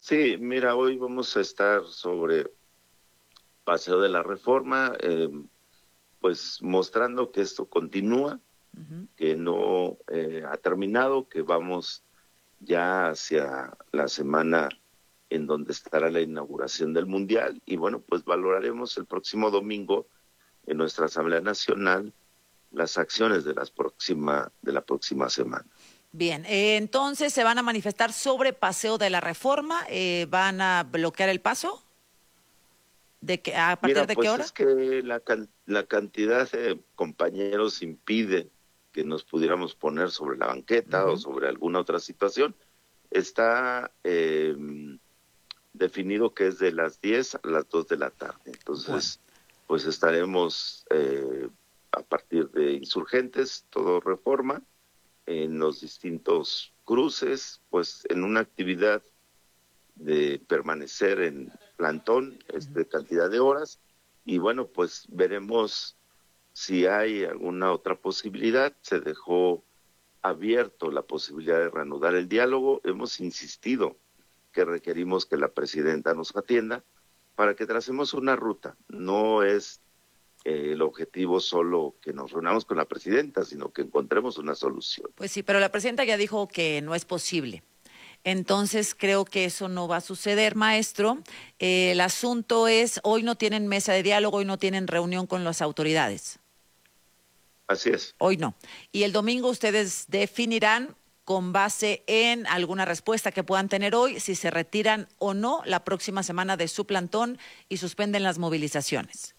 Sí, mira, hoy vamos a estar sobre Paseo de la Reforma, pues mostrando que esto continúa, Ujú. que no ha terminado, que vamos ya hacia la semana en donde estará la inauguración del Mundial y bueno, pues valoraremos el próximo domingo en nuestra Asamblea Nacional las acciones de la próxima semana. Bien, entonces se van a manifestar sobre Paseo de la Reforma, van a bloquear el paso, ¿a partir Mira, de qué pues hora? es que la cantidad de compañeros impide que nos pudiéramos poner sobre la banqueta o Ujú. sobre alguna otra situación. Está definido que es de las 10 a las 2 de la tarde. Bueno. Entonces, pues estaremos a partir de Insurgentes, todo Reforma, en los distintos cruces, pues en una actividad de permanecer en plantón Ujú. cantidad de horas y bueno, pues veremos si hay alguna otra posibilidad. Se dejó abierto la posibilidad de reanudar el diálogo. Hemos insistido que requerimos que la presidenta nos atienda para que tracemos una ruta. No es el objetivo solo que nos reunamos con la presidenta, sino que encontremos una solución. Pues sí, pero la presidenta ya dijo que no es posible. Entonces creo que eso no va a suceder, maestro. El asunto es, hoy no tienen mesa de diálogo, hoy no tienen reunión con las autoridades. Así es. Hoy no. Y el domingo ustedes definirán con base en alguna respuesta que puedan tener hoy si se retiran o no la próxima semana de su plantón y suspenden las movilizaciones.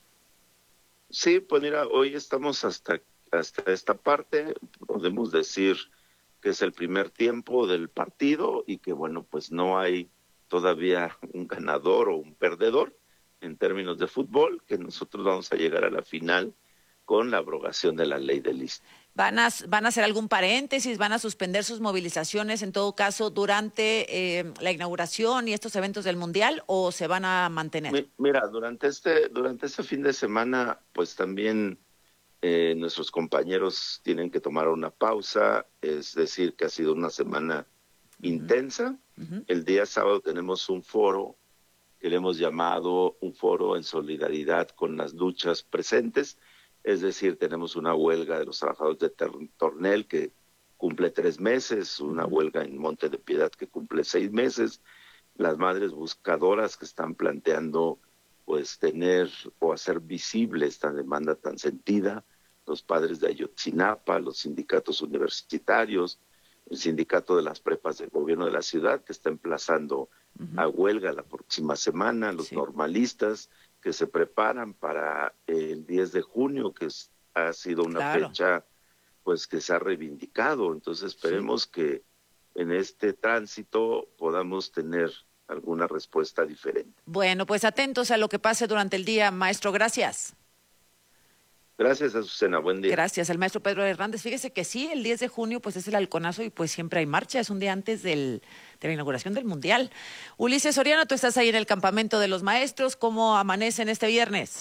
Sí, pues mira, hoy estamos hasta esta parte. Podemos decir que es el primer tiempo del partido y que bueno, pues no hay todavía un ganador o un perdedor en términos de fútbol, que nosotros vamos a llegar a la final con la abrogación de la ley de lista. ¿Van a hacer algún paréntesis? ¿Van a suspender sus movilizaciones en todo caso durante la inauguración y estos eventos del Mundial o se van a mantener? Mira, durante este fin de semana, pues también nuestros compañeros tienen que tomar una pausa, es decir, que ha sido una semana Ujú. intensa. Ujú. El día sábado tenemos un foro que le hemos llamado un foro en solidaridad con las luchas presentes, es decir, tenemos una huelga de los trabajadores de Tornel que cumple 3 meses, una Ujú. huelga en Monte de Piedad que cumple 6 meses, las madres buscadoras que están planteando pues tener o hacer visible esta demanda tan sentida, los padres de Ayotzinapa, los sindicatos universitarios, el sindicato de las prepas del gobierno de la ciudad que está emplazando Ujú. a huelga la próxima semana, los Sí, normalistas que se preparan para el 10 de junio, ha sido una claro. fecha pues que se ha reivindicado. Entonces Sí. esperemos que en este tránsito podamos tener alguna respuesta diferente. Bueno, pues atentos a lo que pase durante el día, maestro. Gracias. Gracias, Azucena. Buen día. Gracias, el maestro Pedro Hernández. Fíjese que sí, el 10 de junio pues es el halconazo y pues siempre hay marcha, es un día antes de la inauguración del Mundial. Ulises Soriano, tú estás ahí en el campamento de los maestros. ¿Cómo amanecen este viernes?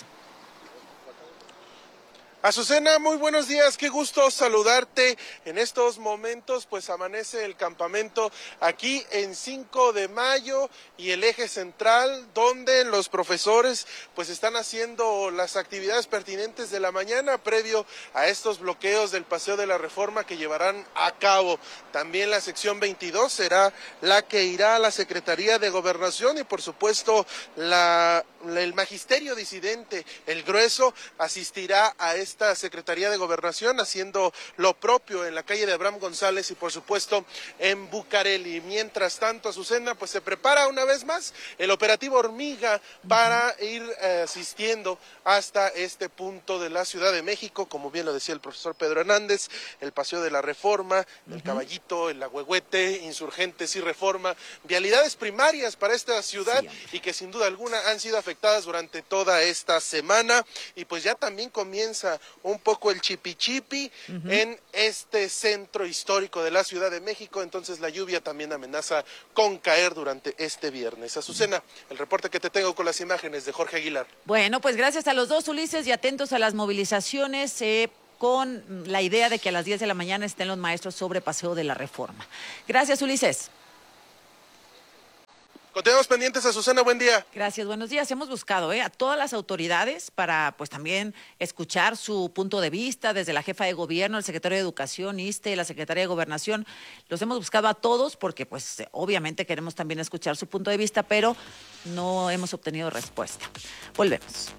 Azucena, muy buenos días, qué gusto saludarte. En estos momentos pues amanece el campamento aquí en 5 de mayo y el eje central donde los profesores pues están haciendo las actividades pertinentes de la mañana previo a estos bloqueos del Paseo de la Reforma que llevarán a cabo. También la sección 22 será la que irá a la Secretaría de Gobernación y por supuesto el magisterio disidente, el grueso, asistirá a esta Secretaría de Gobernación haciendo lo propio en la calle de Abraham González y por supuesto en Bucareli. Mientras tanto, Azucena, pues se prepara una vez más el operativo Hormiga para ir asistiendo hasta este punto de la Ciudad de México, como bien lo decía el profesor Pedro Hernández, el Paseo de la Reforma, el Ujú. Caballito, el Agüehuete, Insurgentes y Reforma, vialidades primarias para esta ciudad Sí, hombre. y que sin duda alguna han sido afectadas durante toda esta semana y pues ya también comienza un poco el chipi Ujú. en este centro histórico de la Ciudad de México, entonces la lluvia también amenaza con caer durante este viernes. Azucena, el reporte que te tengo con las imágenes de Jorge Aguilar. Bueno, pues gracias a los dos, Ulises, y atentos a las movilizaciones con la idea de que a las 10 de la mañana estén los maestros sobre Paseo de la Reforma. Gracias, Ulises. Continuamos pendientes, Azucena, buen día. Gracias, buenos días. Hemos buscado a todas las autoridades para pues también escuchar su punto de vista, desde la jefa de gobierno, el secretario de Educación, ISSSTE, la secretaria de Gobernación. Los hemos buscado a todos porque pues obviamente queremos también escuchar su punto de vista, pero no hemos obtenido respuesta. Volvemos.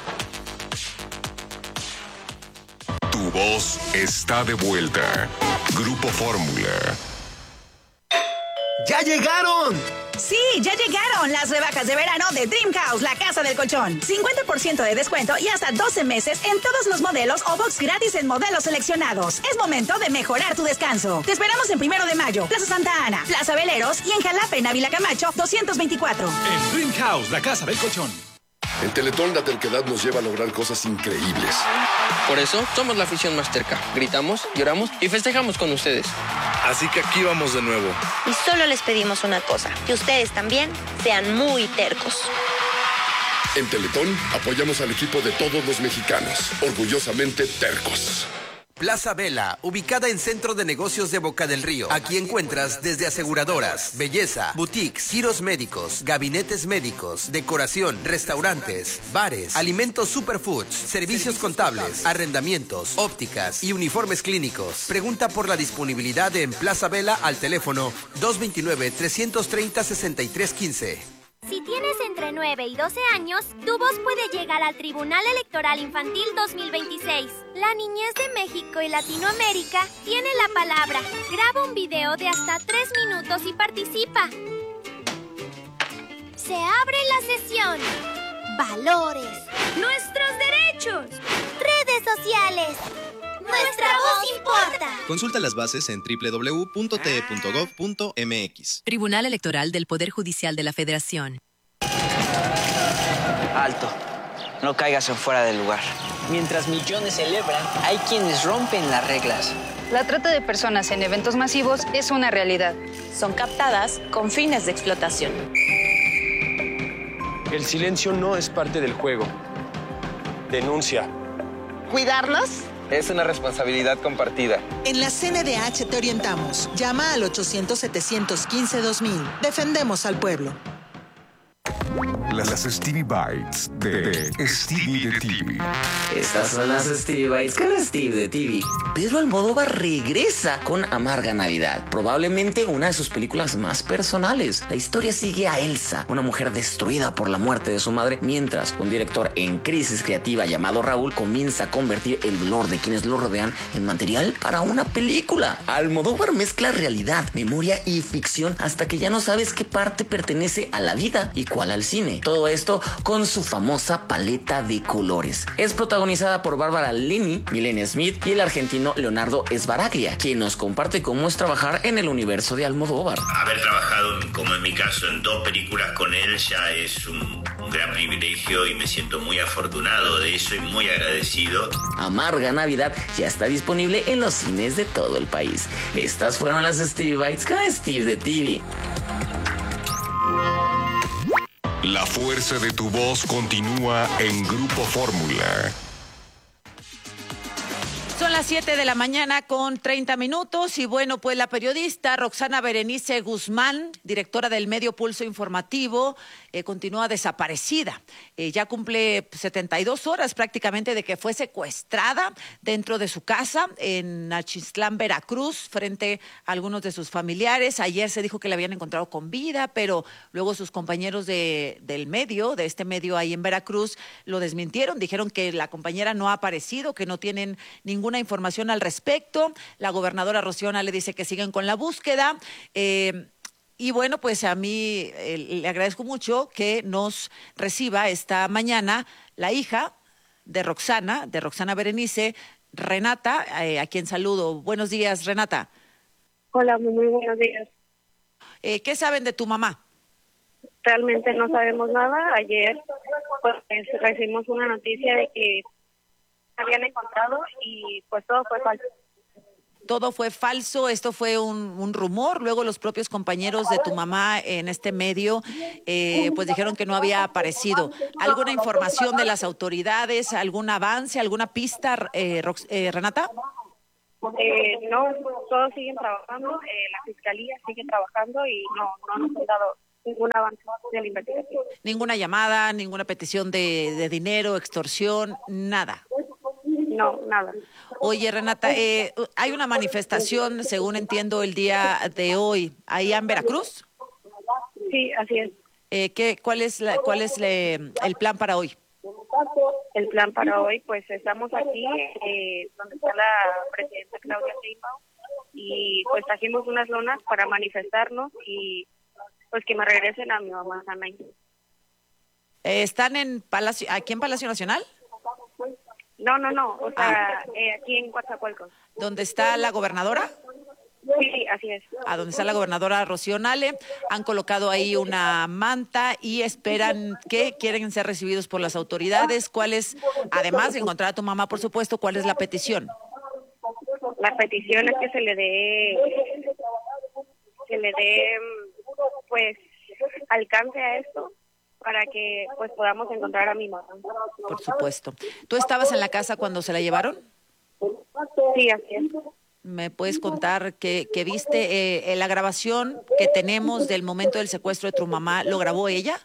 Tu voz está de vuelta. Grupo Fórmula. ¡Ya llegaron! Sí, ya llegaron las rebajas de verano de Dream House, la casa del colchón. 50% de descuento y hasta 12 meses en todos los modelos o box gratis en modelos seleccionados. Es momento de mejorar tu descanso. Te esperamos en 1 de mayo, Plaza Santa Ana, Plaza Veleros y en Jalapa, en Ávila Camacho, 224. En Dream House, la casa del colchón. En Teletón la terquedad nos lleva a lograr cosas increíbles. Por eso somos la afición más terca. Gritamos, lloramos y festejamos con ustedes. Así que aquí vamos de nuevo. Y solo les pedimos una cosa, que ustedes también sean muy tercos. En Teletón apoyamos al equipo de todos los mexicanos, orgullosamente tercos. Plaza Vela, ubicada en Centro de Negocios de Boca del Río. Aquí encuentras desde aseguradoras, belleza, boutiques, giros médicos, gabinetes médicos, decoración, restaurantes, bares, alimentos superfoods, servicios contables, arrendamientos, ópticas y uniformes clínicos. Pregunta por la disponibilidad en Plaza Vela al teléfono 229-330-6315. Si tienes entre 9 y 12 años, tu voz puede llegar al Tribunal Electoral Infantil 2026. La niñez de México y Latinoamérica tiene la palabra. Graba un video de hasta 3 minutos y participa. Se abre la sesión. Valores. Nuestros derechos. Redes sociales. Nuestra voz importa. Consulta las bases en www.te.gov.mx. Tribunal Electoral del Poder Judicial de la Federación. Alto. No caigas en fuera del lugar. Mientras millones celebran, hay quienes rompen las reglas. La trata de personas en eventos masivos es una realidad. Son captadas con fines de explotación. El silencio no es parte del juego. Denuncia. ¿Cuidarnos? Es una responsabilidad compartida. En la CNDH te orientamos. Llama al 800-715-2000. Defendemos al pueblo. Las Stevie Bites de Stevie de TV. Estas son las Stevie Bites con Steve de TV. Pedro Almodóvar regresa con Amarga Navidad, probablemente una de sus películas más personales. La historia sigue a Elsa, una mujer destruida por la muerte de su madre, mientras un director en crisis creativa llamado Raúl comienza a convertir el dolor de quienes lo rodean en material para una película. Almodóvar mezcla realidad, memoria y ficción hasta que ya no sabes qué parte pertenece a la vida y cuál al cine. Todo esto con su famosa paleta de colores. Es protagonizada por Bárbara Linney, Milena Smith y el argentino Leonardo Sbaraglia, quien nos comparte cómo es trabajar en el universo de Almodóvar. Haber trabajado, como en mi caso, en 2 películas con él ya es un gran privilegio y me siento muy afortunado de eso y muy agradecido. Amarga Navidad ya está disponible en los cines de todo el país. Estas fueron las Stevie Bites con Steve de TV. La fuerza de tu voz continúa en Grupo Fórmula. Son las 7 de la mañana con 30 minutos y bueno, pues la periodista Roxana Berenice Guzmán, directora del medio Pulso Informativo, continúa desaparecida. Ya cumple 72 horas prácticamente de que fue secuestrada dentro de su casa en Achislán, Veracruz, frente a algunos de sus familiares. Ayer se dijo que la habían encontrado con vida, pero luego sus compañeros de este medio ahí en Veracruz, lo desmintieron. Dijeron que la compañera no ha aparecido, que no tienen ninguna información al respecto. La gobernadora Rocío Nale dice que siguen con la búsqueda. Y bueno, pues a mí le agradezco mucho que nos reciba esta mañana la hija de Roxana Berenice, Renata, a quien saludo. Buenos días, Renata. Hola, muy buenos días. ¿Qué saben de tu mamá? Realmente no sabemos nada. Ayer pues recibimos una noticia de que habían encontrado y pues todo fue falso. Todo fue falso, esto fue un rumor. Luego los propios compañeros de tu mamá en este medio pues dijeron que no había aparecido. ¿Alguna información de las autoridades, algún avance, alguna pista, Renata? No, todos siguen trabajando, la fiscalía sigue trabajando y no nos han dado ningún avance de la investigación. Ninguna llamada, ninguna petición de dinero, extorsión, nada. No, nada. Oye, Renata, hay una manifestación, según entiendo, el día de hoy, ahí en Veracruz. Sí, así es. ¿Cuál es el plan para hoy? El plan para hoy, pues estamos aquí donde está la presidenta Claudia Sheinbaum y pues trajimos unas lonas para manifestarnos y pues que me regresen a mi mamá sana. ¿Están aquí en Palacio Nacional? No, o sea, aquí en Coatzacoalcos. ¿Dónde está la gobernadora? Sí, así es. A donde está la gobernadora Rocío Nale, han colocado ahí una manta y esperan que quieren ser recibidos por las autoridades. ¿Cuál es, además de encontrar a tu mamá, por supuesto, cuál es la petición? La petición es que se le dé, pues, alcance a esto para que, pues, podamos encontrar a mi mamá. Por supuesto. ¿Tú estabas en la casa cuando se la llevaron? Sí, así es. ¿Me puedes contar que viste la grabación que tenemos del momento del secuestro de tu mamá? ¿Lo grabó ella?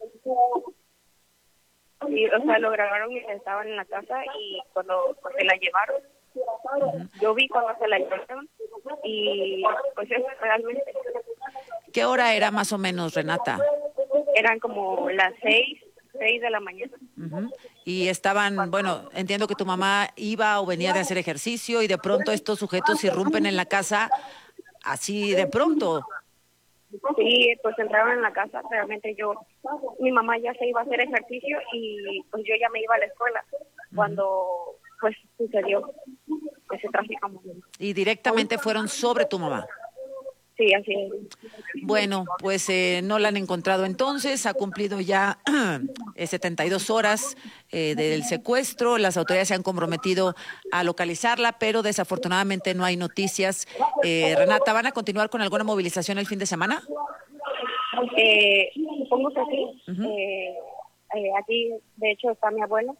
Sí, o sea, lo grabaron y estaban en la casa y cuando se la llevaron, yo vi cuando se la llevaron y pues eso realmente. ¿Qué hora era más o menos, Renata? Eran como las 6 de la mañana. Y estaban, bueno, entiendo que tu mamá iba o venía de hacer ejercicio y de pronto estos sujetos irrumpen en la casa así de pronto. Sí, pues entraron en la casa, realmente mi mamá ya se iba a hacer ejercicio y pues yo ya me iba a la escuela cuando pues sucedió ese trágico momento. Y directamente fueron sobre tu mamá. Sí, así es. Bueno, pues no la han encontrado entonces, ha cumplido ya 72 horas del secuestro, las autoridades se han comprometido a localizarla, pero desafortunadamente no hay noticias. Renata, ¿van a continuar con alguna movilización el fin de semana? Supongo que sí. Aquí, de hecho, está mi abuela.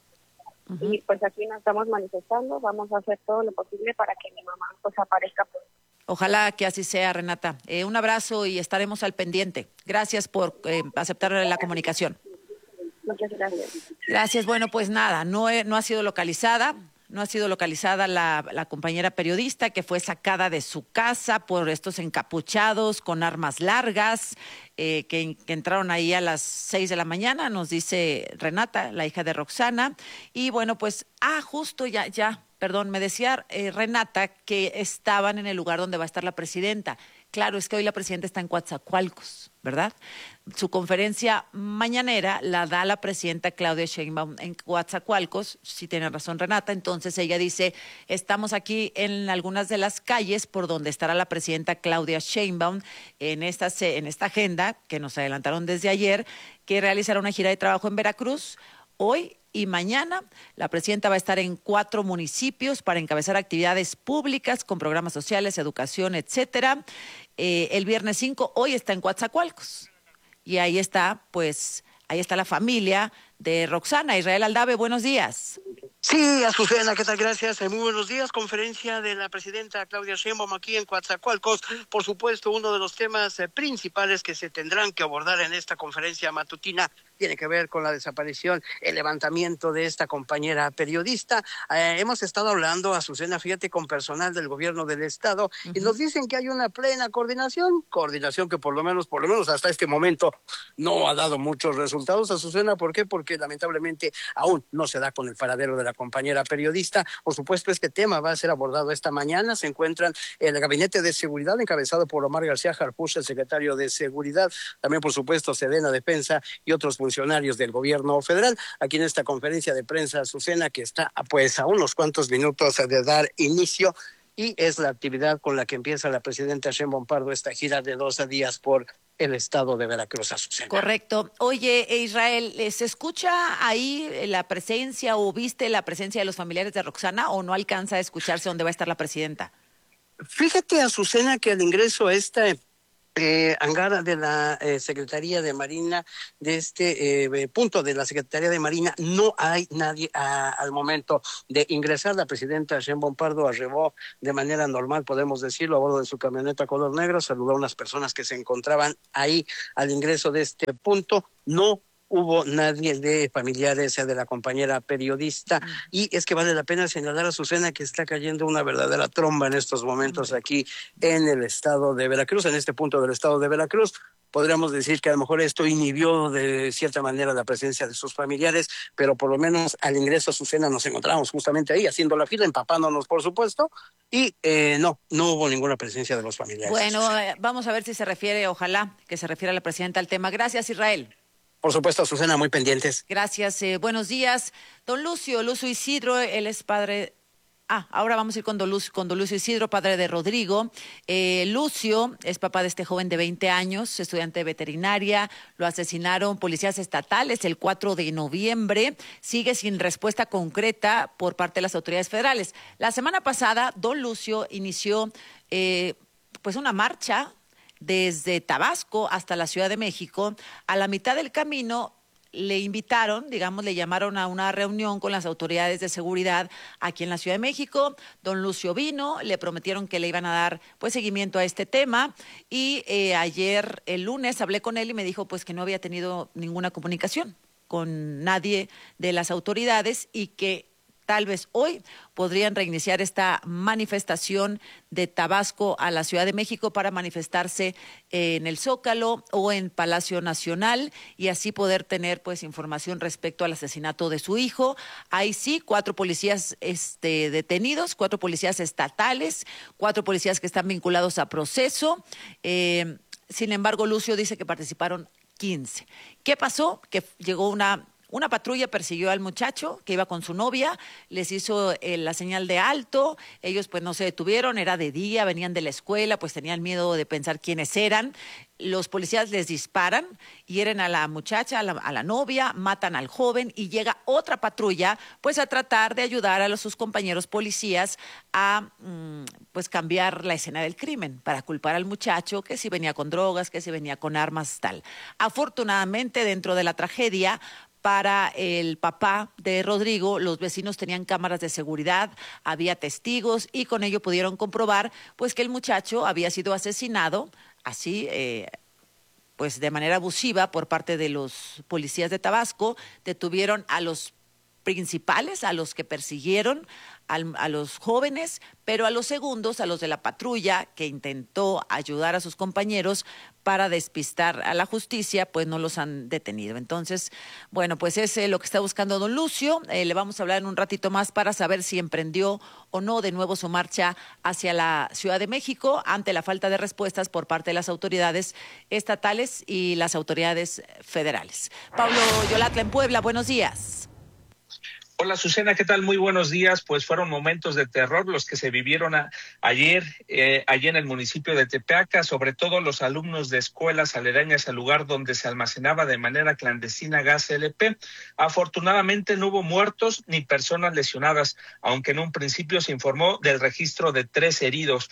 Y pues aquí nos estamos manifestando, vamos a hacer todo lo posible para que mi mamá pues aparezca. Ojalá que así sea, Renata. Un abrazo y estaremos al pendiente. Gracias por aceptar la comunicación. Muchas gracias. Gracias. Bueno, pues nada, no ha sido localizada. No ha sido localizada la compañera periodista que fue sacada de su casa por estos encapuchados con armas largas que entraron ahí a las 6 de la mañana, nos dice Renata, la hija de Roxana. Y bueno, pues, justo perdón, me decía Renata que estaban en el lugar donde va a estar la presidenta. Claro, es que hoy la presidenta está en Coatzacoalcos, ¿verdad? Su conferencia mañanera la da la presidenta Claudia Sheinbaum en Coatzacoalcos, si tiene razón Renata. Entonces ella dice, estamos aquí en algunas de las calles por donde estará la presidenta Claudia Sheinbaum en esta agenda que nos adelantaron desde ayer, que realizará una gira de trabajo en Veracruz. Hoy y mañana la presidenta va a estar en 4 municipios para encabezar actividades públicas con programas sociales, educación, etcétera. El viernes 5, hoy está en Coatzacoalcos. Y ahí está la familia de Roxana. Israel Aldave, buenos días. Sí, Azucena, ¿qué tal? Gracias. Muy buenos días. Conferencia de la presidenta Claudia Sheinbaum aquí en Coatzacoalcos. Por supuesto, uno de los temas principales que se tendrán que abordar en esta conferencia matutina tiene que ver con la desaparición, el levantamiento de esta compañera periodista. Hemos estado hablando, Azucena, fíjate, con personal del gobierno del estado y nos dicen que hay una plena coordinación que por lo menos hasta este momento no ha dado muchos resultados. Azucena, ¿por qué? Porque lamentablemente aún no se da con el paradero de la compañera periodista. Por supuesto, este tema va a ser abordado esta mañana. Se encuentran en el Gabinete de Seguridad, encabezado por Omar García Harfuch, el secretario de Seguridad, también, por supuesto, Sedena Defensa y otros funcionarios del gobierno federal. Aquí en esta conferencia de prensa, Azucena, que está pues a unos cuantos minutos de dar inicio, y es la actividad con la que empieza la presidenta Sheinbaum Pardo esta gira de 2 días por el estado de Veracruz, Azucena. Correcto. Oye, Israel, ¿se escucha ahí la presencia o viste la presencia de los familiares de Roxana o no alcanza a escucharse dónde va a estar la presidenta? Fíjate, Azucena, que al ingreso a este hangar de la Secretaría de Marina, de este punto de la Secretaría de Marina, no hay nadie al momento de ingresar. La presidenta Sheinbaum Pardo arribó de manera normal, podemos decirlo, a bordo de su camioneta color negro, saludó a unas personas que se encontraban ahí al ingreso de este punto. No hubo nadie de familiares de la compañera periodista, y es que vale la pena señalar, a Azucena, que está cayendo una verdadera tromba en estos momentos aquí en el estado de Veracruz, en este punto del estado de Veracruz. Podríamos decir que a lo mejor esto inhibió de cierta manera la presencia de sus familiares, pero por lo menos al ingreso a Azucena nos encontramos justamente ahí haciendo la fila, empapándonos por supuesto, y no hubo ninguna presencia de los familiares. Bueno, vamos a ver si se refiere, ojalá que se refiera la presidenta al tema. Gracias, Israel. Por supuesto, Azucena, muy pendientes. Gracias, buenos días. Don Lucio Isidro, él es padre... ahora vamos a ir con Don Lucio Isidro, padre de Rodrigo. Lucio es papá de este joven de 20 años, estudiante de veterinaria. Lo asesinaron policías estatales el 4 de noviembre. Sigue sin respuesta concreta por parte de las autoridades federales. La semana pasada, Don Lucio inició pues una marcha desde Tabasco hasta la Ciudad de México. A la mitad del camino le invitaron, le llamaron a una reunión con las autoridades de seguridad aquí en la Ciudad de México. Don Lucio vino, le prometieron que le iban a dar pues seguimiento a este tema, y ayer, el lunes, hablé con él y me dijo pues que no había tenido ninguna comunicación con nadie de las autoridades, y que tal vez hoy podrían reiniciar esta manifestación de Tabasco a la Ciudad de México para manifestarse en el Zócalo o en Palacio Nacional, y así poder tener pues información respecto al asesinato de su hijo. Hay sí 4 policías detenidos, 4 policías estatales, 4 policías que están vinculados a proceso. Sin embargo, Lucio dice que participaron 15. ¿Qué pasó? Que llegó una patrulla, persiguió al muchacho que iba con su novia, les hizo la señal de alto. Ellos pues no se detuvieron, era de día, venían de la escuela, pues tenían miedo de pensar quiénes eran. Los policías les disparan, hieren a la muchacha, a la novia, matan al joven, y llega otra patrulla pues a tratar de ayudar a sus compañeros policías a pues cambiar la escena del crimen, para culpar al muchacho que si venía con drogas, que si venía con armas, tal. Afortunadamente, dentro de la tragedia, para el papá de Rodrigo, los vecinos tenían cámaras de seguridad, había testigos, y con ello pudieron comprobar pues que el muchacho había sido asesinado así pues de manera abusiva por parte de los policías de Tabasco. Detuvieron a los principales, a los que persiguieron a los jóvenes, pero a los segundos, a los de la patrulla que intentó ayudar a sus compañeros para despistar a la justicia, pues no los han detenido. Entonces, bueno, pues es lo que está buscando don Lucio. Le vamos a hablar en un ratito más para saber si emprendió o no de nuevo su marcha hacia la Ciudad de México ante la falta de respuestas por parte de las autoridades estatales y las autoridades federales. Pablo Yolatla en Puebla, buenos días. Hola, Azucena, ¿qué tal? Muy buenos días. Pues fueron momentos de terror los que se vivieron ayer allí en el municipio de Tepeaca, sobre todo los alumnos de escuelas aledañas al lugar donde se almacenaba de manera clandestina gas LP. Afortunadamente no hubo muertos ni personas lesionadas, aunque en un principio se informó del registro de 3 heridos.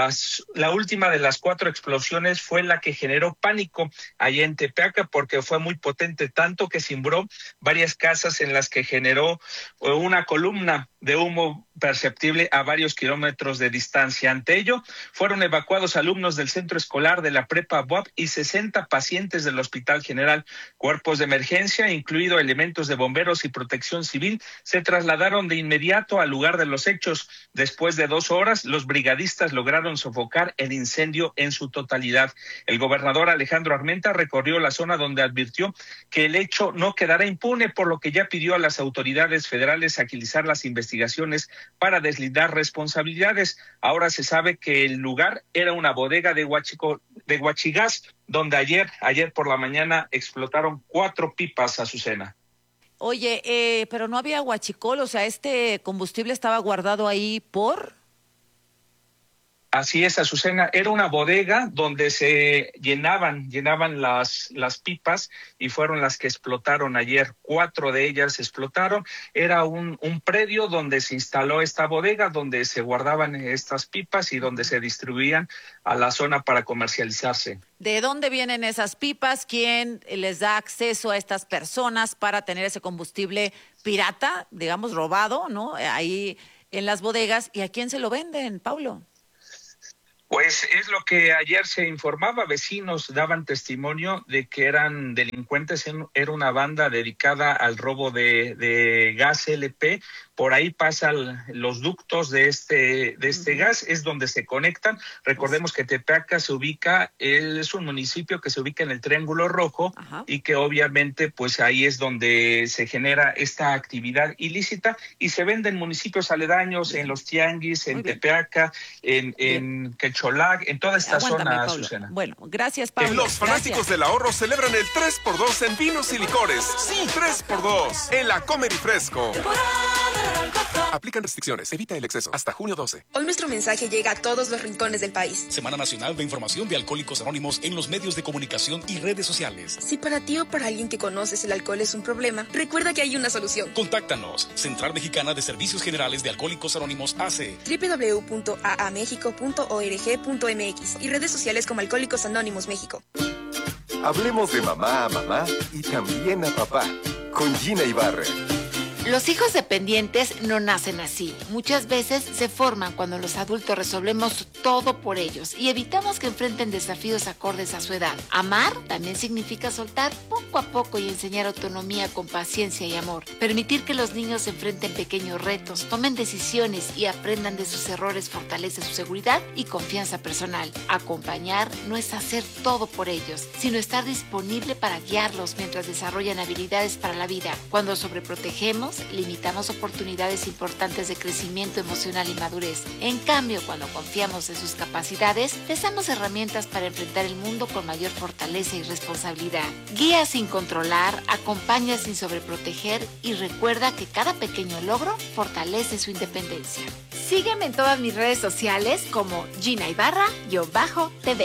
La última de las 4 explosiones fue la que generó pánico allí en Tepeaca, porque fue muy potente, tanto que cimbró varias casas, en las que generó una columna de humo perceptible a varios kilómetros de distancia. Ante ello, fueron evacuados alumnos del centro escolar de la Prepa BUAP y 60 pacientes del Hospital General. Cuerpos de emergencia, incluido elementos de bomberos y protección civil, se trasladaron de inmediato al lugar de los hechos. Después de 2 horas, los brigadistas lograron sofocar el incendio en su totalidad. El gobernador Alejandro Armenta recorrió la zona, donde advirtió que el hecho no quedará impune, por lo que ya pidió a las autoridades federales agilizar las investigaciones para deslindar responsabilidades. Ahora se sabe que el lugar era una bodega de Huachigás, donde ayer por la mañana explotaron 4 pipas, Azucena. Oye, pero no había huachicol, o sea, este combustible estaba guardado ahí por... Así es, Azucena, era una bodega donde se llenaban las pipas y fueron las que explotaron ayer. 4 de ellas explotaron. Era un predio donde se instaló esta bodega, donde se guardaban estas pipas y donde se distribuían a la zona para comercializarse. ¿De dónde vienen esas pipas? ¿Quién les da acceso a estas personas para tener ese combustible pirata, digamos, robado, ¿no? Ahí en las bodegas. ¿Y a quién se lo venden, Paulo? Pues es lo que ayer se informaba, vecinos daban testimonio de que eran delincuentes, era una banda dedicada al robo de gas LP. Por ahí pasan los ductos de este gas, es donde se conectan. Recordemos que Tepeaca es un municipio que se ubica en el Triángulo Rojo. Ajá. Y que obviamente pues ahí es donde se genera esta actividad ilícita y se vende en municipios aledaños, en los tianguis, en Tepeaca, en Quecholac, en toda esta zona, Susana. Bueno, gracias, Pablo. Los fanáticos del ahorro celebran el 3x2 en vinos y licores. Sí, 3x2 en la Comer y Fresco. Aplican restricciones, evita el exceso. Hasta junio 12. Hoy nuestro mensaje llega a todos los rincones del país. Semana Nacional de Información de Alcohólicos Anónimos en los medios de comunicación y redes sociales. Si para ti o para alguien que conoces el alcohol es un problema, recuerda que hay una solución. Contáctanos. Central Mexicana de Servicios Generales de Alcohólicos Anónimos AC. www.aamexico.org.mx y redes sociales como Alcohólicos Anónimos México. Hablemos de mamá a mamá y también a papá. Con Gina Ibarra. Los hijos dependientes no nacen así. Muchas veces se forman cuando los adultos resolvemos todo por ellos y evitamos que enfrenten desafíos acordes a su edad. Amar también significa soltar poco a poco y enseñar autonomía con paciencia y amor. Permitir que los niños enfrenten pequeños retos, tomen decisiones y aprendan de sus errores fortalece su seguridad y confianza personal. Acompañar no es hacer todo por ellos, sino estar disponible para guiarlos mientras desarrollan habilidades para la vida. Cuando sobreprotegemos, limitamos oportunidades importantes de crecimiento emocional y madurez. En cambio, cuando confiamos en sus capacidades, les damos herramientas para enfrentar el mundo con mayor fortaleza y responsabilidad. Guía sin controlar, acompaña sin sobreproteger y recuerda que cada pequeño logro fortalece su independencia. Sígueme en todas mis redes sociales como Gina Ibarra-TV.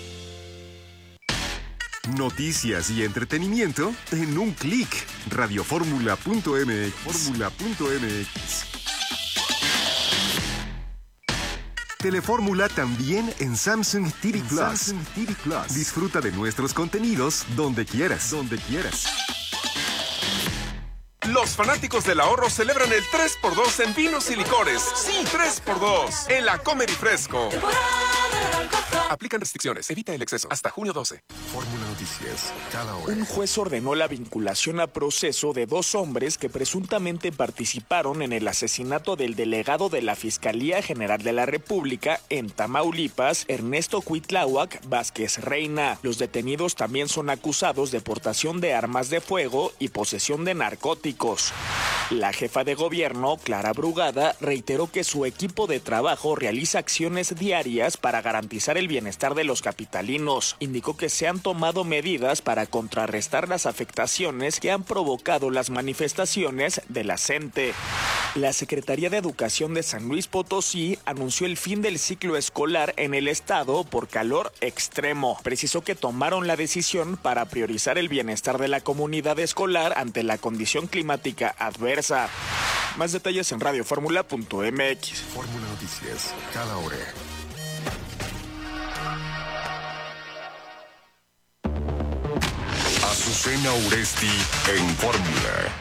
Noticias y entretenimiento en un clic. Radioformula.mx. Telefórmula también en Samsung TV Plus. Disfruta de nuestros contenidos donde quieras. Los fanáticos del ahorro celebran el 3x2 en vinos y licores. Sí, 3x2 en la Comer y Fresco. Aplican restricciones, evita el exceso. Hasta junio 12. Fórmula Noticias, cada hora. Un juez ordenó la vinculación a proceso de 2 hombres que presuntamente participaron en el asesinato del delegado de la Fiscalía General de la República en Tamaulipas, Ernesto Cuitláhuac Vázquez Reina. Los detenidos también son acusados de portación de armas de fuego y posesión de narcóticos. La jefa de gobierno, Clara Brugada, reiteró que su equipo de trabajo realiza acciones diarias para garantizar el bienestar de los capitalinos. Indicó que se han tomado medidas para contrarrestar las afectaciones que han provocado las manifestaciones de la CENTE. La Secretaría de Educación de San Luis Potosí anunció el fin del ciclo escolar en el estado por calor extremo. Precisó que tomaron la decisión para priorizar el bienestar de la comunidad escolar ante la condición climática adversa. Más detalles en radioformula.mx. Fórmula Noticias, cada hora. Azucena Uresti en Fórmula.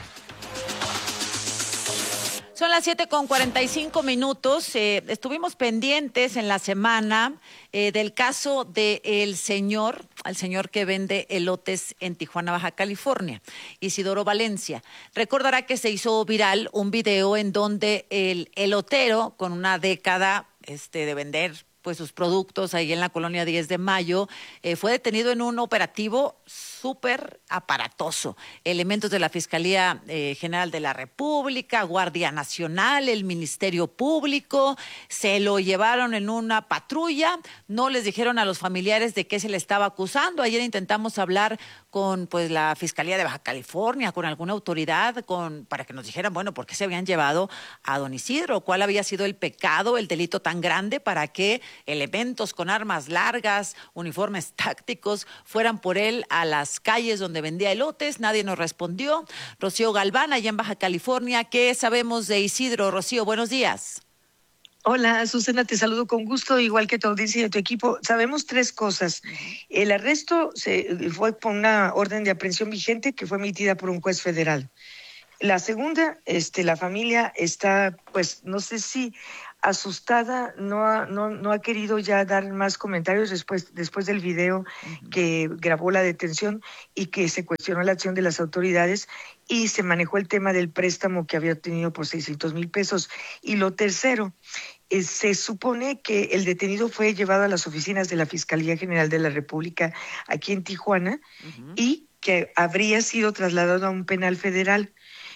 Son las 7:45. Estuvimos pendientes en la semana del caso del señor, al señor que vende elotes en Tijuana, Baja California, Isidoro Valencia. Recordará que se hizo viral un video en donde el elotero, con una década de vender pues sus productos ahí en la colonia 10 de Mayo, fue detenido en un operativo súper aparatoso. Elementos de la Fiscalía General de la República, Guardia Nacional, el Ministerio Público, se lo llevaron en una patrulla, no les dijeron a los familiares de qué se le estaba acusando. Ayer intentamos hablar con pues la Fiscalía de Baja California, con alguna autoridad, para que nos dijeran, bueno, por qué se habían llevado a don Isidro, cuál había sido el pecado, el delito tan grande para que elementos con armas largas, uniformes tácticos, fueran por él a las calles donde vendía elotes. Nadie nos respondió. Rocío Galván, allá en Baja California, ¿qué sabemos de Isidro? Rocío, buenos días. Hola, Susana, te saludo con gusto, igual que tu audiencia y de tu equipo. Sabemos 3 cosas. El arresto fue por una orden de aprehensión vigente que fue emitida por un juez federal. La segunda, la familia está, pues, no sé si asustada, no ha querido ya dar más comentarios después del video que grabó la detención y que se cuestionó la acción de las autoridades y se manejó el tema del préstamo que había obtenido por 600,000 pesos. Y lo tercero, se supone que el detenido fue llevado a las oficinas de la Fiscalía General de la República aquí en Tijuana y que habría sido trasladado a un penal federal.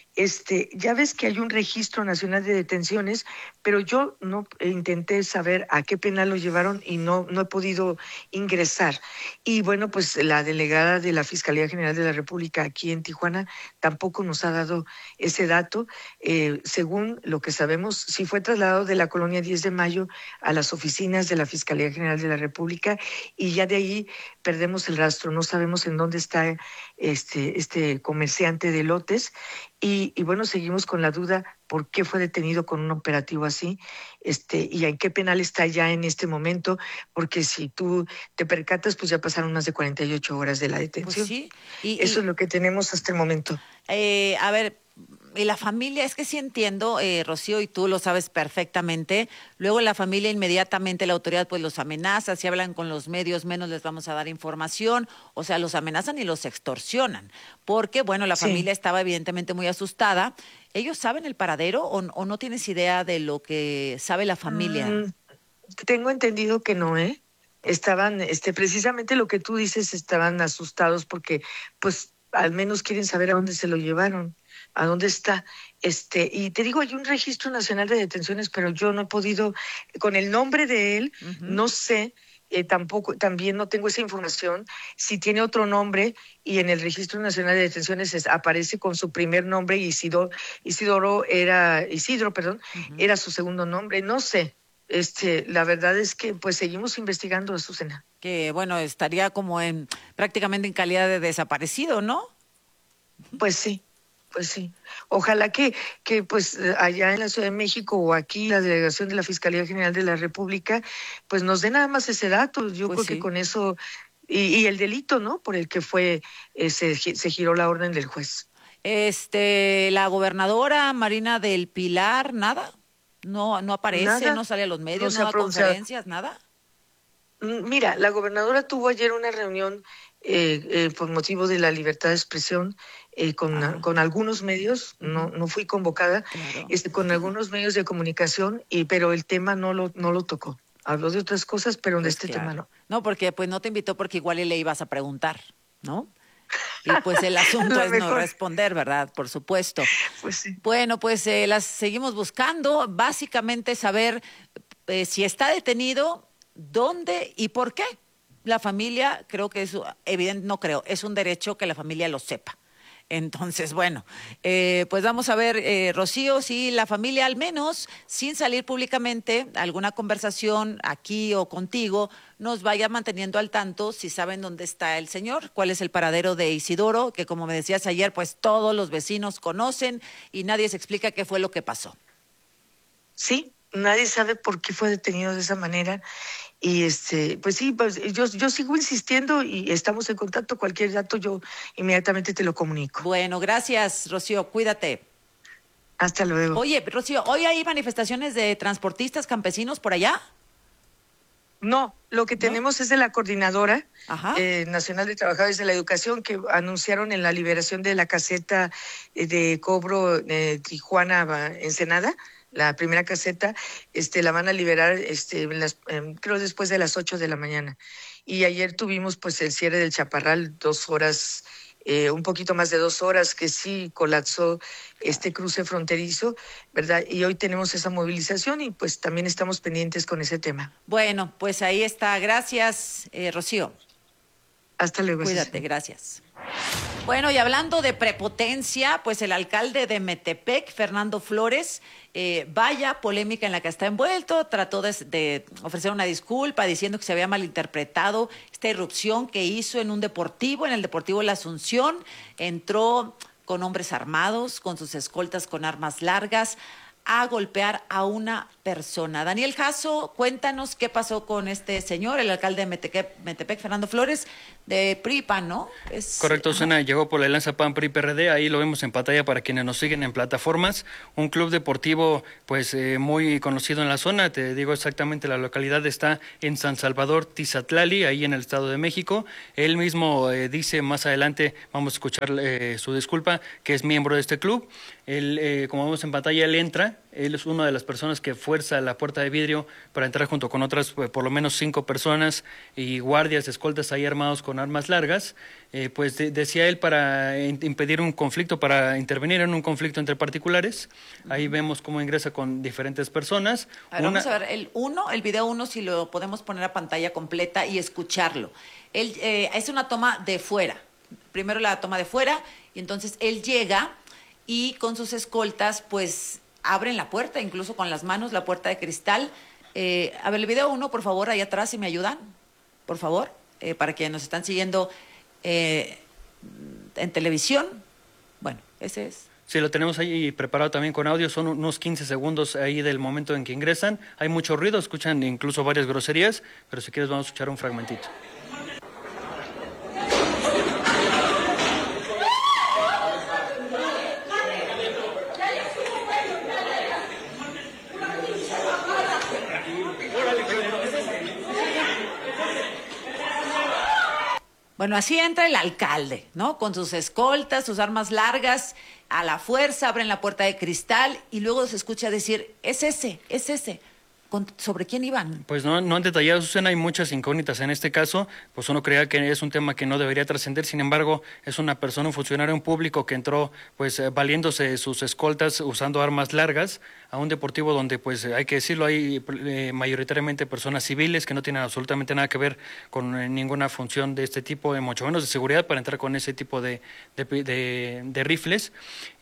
Ya ves que hay un registro nacional de detenciones, pero yo no intenté saber a qué penal lo llevaron y no he podido ingresar. Y bueno, pues la delegada de la Fiscalía General de la República aquí en Tijuana tampoco nos ha dado ese dato. Según lo que sabemos, sí fue trasladado de la colonia 10 de Mayo a las oficinas de la Fiscalía General de la República y ya de ahí perdemos el rastro. No sabemos en dónde está este comerciante de lotes. Y bueno, seguimos con la duda por qué fue detenido con un operativo así, y en qué penal está ya en este momento, porque si tú te percatas, pues ya pasaron más de 48 horas de la detención. Pues sí. Eso es lo que tenemos hasta el momento. A ver, y la familia, es que sí entiendo, Rocío, y tú lo sabes perfectamente, luego la familia inmediatamente, la autoridad pues los amenaza, si hablan con los medios menos les vamos a dar información, o sea, los amenazan y los extorsionan, porque bueno, la familia estaba evidentemente muy asustada. ¿Ellos saben el paradero o no tienes idea de lo que sabe la familia? Tengo entendido que no, estaban, precisamente lo que tú dices, estaban asustados porque pues al menos quieren saber a dónde se lo llevaron. ¿A dónde está? Y te digo, hay un registro nacional de detenciones, pero yo no he podido, con el nombre de él, no sé, también no tengo esa información, si tiene otro nombre y en el registro nacional de detenciones aparece con su primer nombre y Isidro era su segundo nombre, no sé. La verdad es que pues seguimos investigando, Azucena. Que bueno, estaría como prácticamente en calidad de desaparecido, ¿no? Pues sí. Pues sí, ojalá que pues allá en la Ciudad de México o aquí la delegación de la Fiscalía General de la República pues nos dé nada más ese dato. Yo creo que con eso y el delito, ¿no? Por el que fue se giró la orden del juez. La gobernadora Marina del Pilar, nada, no aparece, nada, no sale a los medios, no da conferencias, nada. Mira, la gobernadora tuvo ayer una reunión por motivo de la libertad de expresión con algunos medios, no fui convocada, claro. Con algunos medios de comunicación, pero el tema no lo tocó. Habló de otras cosas, pero de este tema no. No, porque pues no te invitó porque igual le ibas a preguntar, ¿no? Y pues el asunto es no responder, ¿verdad? Por supuesto. Pues sí. Bueno, pues las seguimos buscando, básicamente saber si está detenido, dónde y por qué. La familia, creo que es evidente, no creo, es un derecho que la familia lo sepa. Entonces, bueno, pues vamos a ver, Rocío, si la familia al menos, sin salir públicamente, alguna conversación aquí o contigo, nos vaya manteniendo al tanto si saben dónde está el señor, cuál es el paradero de Isidoro, que como me decías ayer, pues todos los vecinos conocen y nadie se explica qué fue lo que pasó. Sí, nadie sabe por qué fue detenido de esa manera. Y pues sí, pues yo sigo insistiendo y estamos en contacto. Cualquier dato yo inmediatamente te lo comunico. Bueno, gracias, Rocío, cuídate. Hasta luego. Oye, Rocío, ¿hoy hay manifestaciones de transportistas campesinos por allá? No, lo que tenemos es de la Coordinadora Nacional de Trabajadores de la Educación, que anunciaron en la liberación de la caseta de cobro Tijuana-Ensenada. La primera caseta la van a liberar creo después de las 8 de la mañana. y ayer tuvimos pues el cierre del Chaparral, 2 horas, un poquito más de 2 horas, que sí colapsó este cruce fronterizo, ¿verdad? Y hoy tenemos esa movilización y pues también estamos pendientes con ese tema. Bueno, pues ahí está. Gracias, Rocío. Hasta luego. Cuídate, gracias. Bueno, y hablando de prepotencia, pues el alcalde de Metepec, Fernando Flores, vaya polémica en la que está envuelto, trató de ofrecer una disculpa diciendo que se había malinterpretado esta irrupción que hizo en un deportivo, en el Deportivo La Asunción. Entró con hombres armados, con sus escoltas con armas largas, a golpear a una persona. Daniel Jasso, cuéntanos qué pasó con este señor, el alcalde de Metepec, Fernando Flores, de PRI-PAN, ¿no? Correcto, Susana, llegó por la alianza PAN-PRI-PRD, ahí lo vemos en pantalla para quienes nos siguen en plataformas, un club deportivo pues muy conocido en la zona, te digo exactamente, la localidad está en San Salvador, Tizatlali, ahí en el Estado de México. Él mismo dice, más adelante vamos a escuchar su disculpa, que es miembro de este club. Él, como vemos en pantalla, él entra, él es una de las personas que fuerza la puerta de vidrio para entrar junto con otras, por lo menos 5 personas y guardias, escoltas ahí armados con armas largas, pues decía él, para impedir un conflicto, para intervenir en un conflicto entre particulares. Ahí vemos cómo ingresa con diferentes personas. A ver, vamos a ver el video 1, si lo podemos poner a pantalla completa y escucharlo. Él, es una toma de fuera, primero la toma de fuera, y entonces él llega y con sus escoltas pues abren la puerta, incluso con las manos, la puerta de cristal. A ver, el video 1, por favor, ahí atrás, si me ayudan, por favor, para quienes nos están siguiendo en televisión. Bueno, ese es. Sí, lo tenemos ahí preparado también con audio, son unos 15 segundos ahí del momento en que ingresan. Hay mucho ruido, escuchan incluso varias groserías, pero si quieres vamos a escuchar un fragmentito. Bueno, así entra el alcalde, ¿no? Con sus escoltas, sus armas largas, a la fuerza, abren la puerta de cristal y luego se escucha decir, es ese. ¿Sobre quién iban? Pues no han detallado, Susana, hay muchas incógnitas en este caso, pues uno creía que es un tema que no debería trascender, sin embargo, es una persona, un funcionario público que entró pues valiéndose de sus escoltas, usando armas largas, a un deportivo donde, pues hay que decirlo, hay mayoritariamente personas civiles que no tienen absolutamente nada que ver con ninguna función de este tipo, mucho menos de seguridad, para entrar con ese tipo de rifles.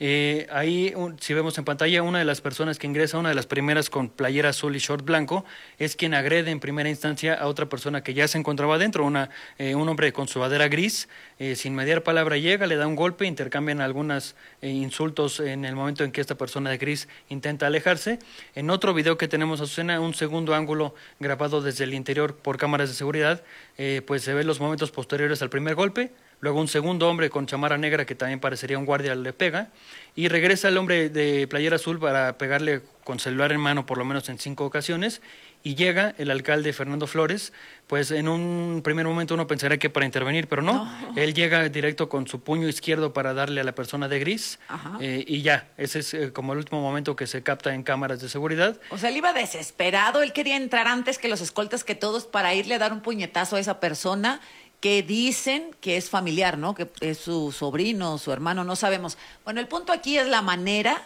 Ahí, si vemos en pantalla, una de las personas que ingresa, una de las primeras con playera azul y short blanco, es quien agrede en primera instancia a otra persona que ya se encontraba adentro, un hombre con sudadera gris, sin mediar palabra llega, le da un golpe, intercambian algunos insultos en el momento en que esta persona de gris intenta alejarse. En otro video que tenemos, Azucena, un segundo ángulo grabado desde el interior por cámaras de seguridad, pues se ven los momentos posteriores al primer golpe. Luego un segundo hombre con chamarra negra, que también parecería un guardia, le pega, y regresa el hombre de playera azul para pegarle con celular en mano por lo menos en 5 ocasiones, y llega el alcalde Fernando Flores. Pues en un primer momento uno pensaría que para intervenir, pero no. Él llega directo con su puño izquierdo para darle a la persona de gris, y ya, ese es como el último momento que se capta en cámaras de seguridad. O sea, él iba desesperado, él quería entrar antes que los escoltas, que todos, para irle a dar un puñetazo a esa persona que dicen que es familiar, ¿no? Que es su sobrino, su hermano, no sabemos. Bueno, el punto aquí es la manera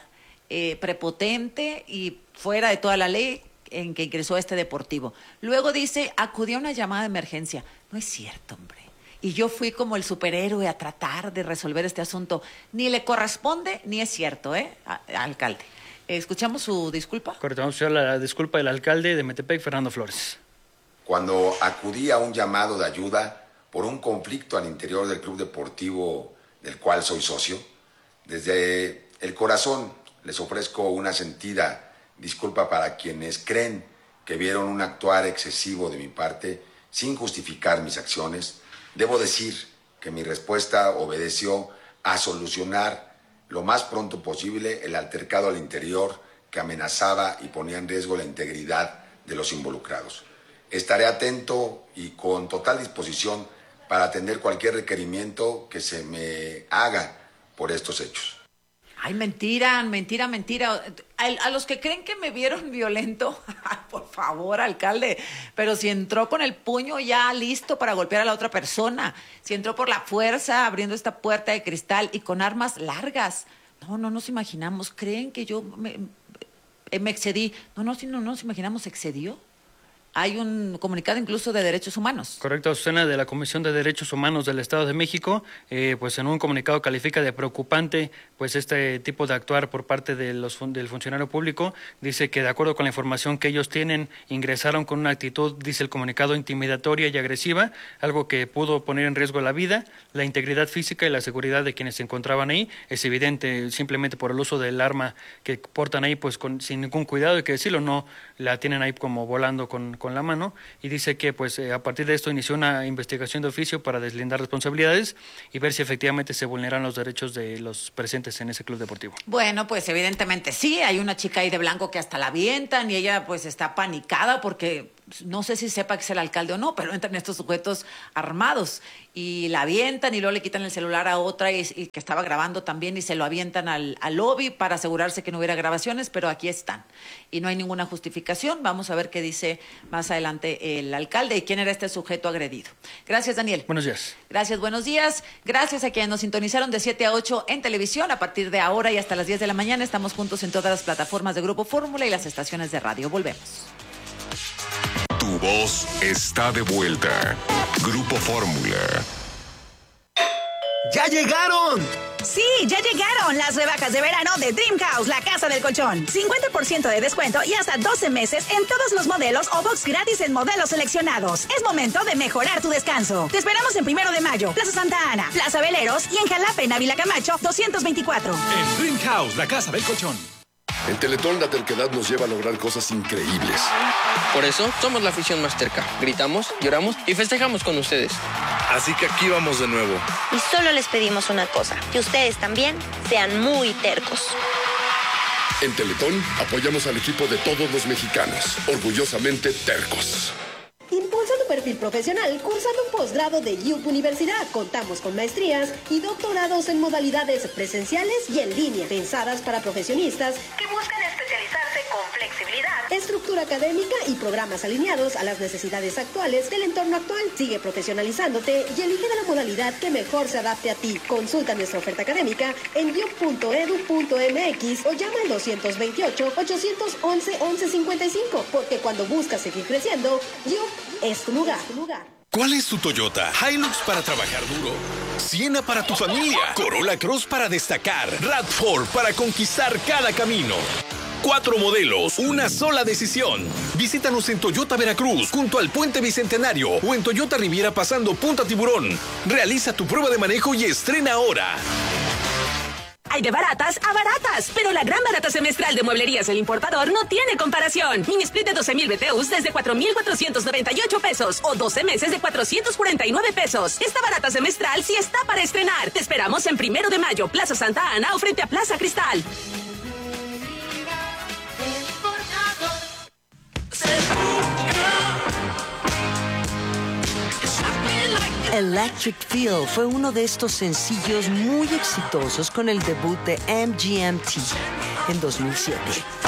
prepotente y fuera de toda la ley en que ingresó a este deportivo. Luego dice, acudí a una llamada de emergencia. No es cierto, hombre. Y yo fui como el superhéroe a tratar de resolver este asunto. Ni le corresponde, ni es cierto, alcalde. ¿Escuchamos su disculpa? Correcto, vamos a escuchar la disculpa del alcalde de Metepec, Fernando Flores. Cuando acudí a un llamado de ayuda por un conflicto al interior del club deportivo del cual soy socio, desde el corazón les ofrezco una sentida disculpa para quienes creen que vieron un actuar excesivo de mi parte sin justificar mis acciones. Debo decir que mi respuesta obedeció a solucionar lo más pronto posible el altercado al interior que amenazaba y ponía en riesgo la integridad de los involucrados. Estaré atento y con total disposición para atender cualquier requerimiento que se me haga por estos hechos. Ay, mentira. A los que creen que me vieron violento, por favor, alcalde, pero si entró con el puño ya listo para golpear a la otra persona, si entró por la fuerza abriendo esta puerta de cristal y con armas largas, no nos imaginamos, creen que yo me excedí, no nos imaginamos, excedió. Hay un comunicado incluso de Derechos Humanos. Correcto, Azucena, de la Comisión de Derechos Humanos del Estado de México, pues en un comunicado califica de preocupante pues este tipo de actuar por parte del funcionario público. Dice que de acuerdo con la información que ellos tienen, ingresaron con una actitud, dice el comunicado, intimidatoria y agresiva, algo que pudo poner en riesgo la vida, la integridad física y la seguridad de quienes se encontraban ahí. Es evidente, simplemente por el uso del arma que portan ahí, pues sin ningún cuidado, hay que decirlo, no la tienen ahí como volando con la mano, y dice que pues a partir de esto inició una investigación de oficio para deslindar responsabilidades y ver si efectivamente se vulneran los derechos de los presentes en ese club deportivo. Bueno, pues evidentemente sí, hay una chica ahí de blanco que hasta la avientan y ella pues está panicada porque no sé si sepa que es el alcalde o no, pero entran estos sujetos armados y la avientan y luego le quitan el celular a otra y que estaba grabando también y se lo avientan al lobby para asegurarse que no hubiera grabaciones, pero aquí están y no hay ninguna justificación. Vamos a ver qué dice más adelante el alcalde y quién era este sujeto agredido. Gracias, Daniel. Buenos días. Gracias, buenos días. Gracias a quienes nos sintonizaron de 7 a 8 en televisión. A partir de ahora y hasta las 10 de la mañana estamos juntos en todas las plataformas de Grupo Fórmula y las estaciones de radio. Volvemos. Tu voz está de vuelta. Grupo Fórmula. ¡Ya llegaron! Sí, ya llegaron las rebajas de verano de Dream House, la casa del colchón. 50% de descuento y hasta 12 meses en todos los modelos o box gratis en modelos seleccionados. Es momento de mejorar tu descanso. Te esperamos en 1 de Mayo, Plaza Santa Ana, Plaza Veleros y en Jalapa, en Ávila Camacho, 224. En Dream House, la casa del colchón. En Teletón la terquedad nos lleva a lograr cosas increíbles. Por eso somos la afición más terca. Gritamos, lloramos y festejamos con ustedes. Así que aquí vamos de nuevo. Y solo les pedimos una cosa, que ustedes también sean muy tercos. En Teletón apoyamos al equipo de todos los mexicanos, orgullosamente tercos. Impulsa tu perfil profesional cursando un posgrado de UP Universidad. Contamos con maestrías y doctorados en modalidades presenciales y en línea, pensadas para profesionistas que buscan especializarse con flexibilidad, estructura académica y programas alineados a las necesidades actuales del entorno actual. Sigue profesionalizándote y elige la modalidad que mejor se adapte a ti. Consulta nuestra oferta académica en up.edu.mx o llama al 228-811-1155, porque cuando buscas seguir creciendo, UP es tu lugar. ¿Cuál es tu Toyota? Hilux para trabajar duro, Siena para tu familia, Corolla Cross para destacar, RAV4 para conquistar cada camino. 4 modelos, una sola decisión. Visítanos en Toyota Veracruz, junto al Puente Bicentenario, o en Toyota Riviera pasando Punta Tiburón. Realiza tu prueba de manejo y estrena ahora. Hay de baratas a baratas, pero la gran barata semestral de Mueblerías El Importador no tiene comparación. Mini split de 12,000 BTUs desde 4,498 pesos o 12 meses de 449 pesos. Esta barata semestral sí está para estrenar. Te esperamos en 1 de Mayo, Plaza Santa Ana o frente a Plaza Cristal. Electric Feel fue uno de estos sencillos muy exitosos con el debut de MGMT en 2007.